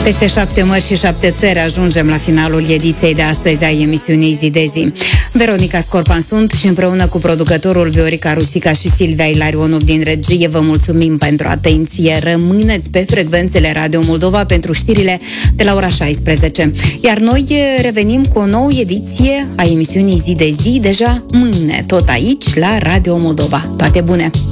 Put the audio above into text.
Peste 7 mări și 7 țări ajungem la finalul ediției de astăzi a emisiunii Zi de Zi. Veronica Scorpan sunt și împreună cu producătorul Viorica Rusica și Silvia Ilarionov din regie vă mulțumim pentru atenție. Rămâneți pe frecvențele Radio Moldova pentru știrile de la ora 16. Iar noi revenim cu o nouă ediție a emisiunii Zi de Zi deja mâine, tot aici la Radio Moldova. Toate bune!